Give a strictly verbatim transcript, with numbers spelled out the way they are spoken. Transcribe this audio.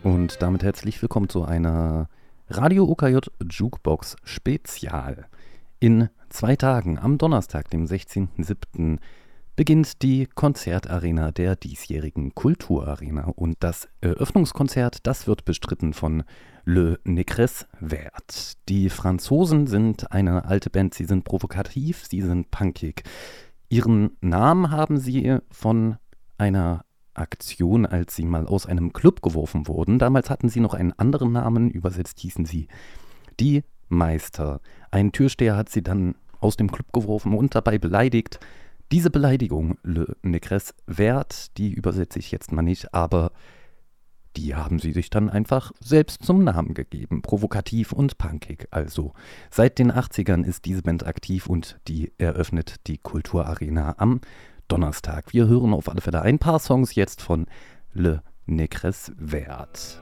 Und damit herzlich willkommen zu einer Radio O K J Jukebox Spezial. In zwei Tagen, am Donnerstag, dem sechzehnten siebten beginnt die Konzertarena der diesjährigen Kulturarena. Und das Eröffnungskonzert, das wird bestritten von Le Négresse Verte. Die Franzosen sind eine alte Band, sie sind provokativ, sie sind punkig. Ihren Namen haben sie von einer Aktion, als sie mal aus einem Club geworfen wurden. Damals hatten sie noch einen anderen Namen, übersetzt hießen sie die Meister. Ein Türsteher hat sie dann aus dem Club geworfen und dabei beleidigt. Diese Beleidigung, Le Négresse Verte, die übersetze ich jetzt mal nicht, aber die haben sie sich dann einfach selbst zum Namen gegeben. Provokativ und punkig also. Seit den achtzigern ist diese Band aktiv und die eröffnet die Kulturarena am Donnerstag. Wir hören auf alle Fälle ein paar Songs jetzt von Le Négresse Verte.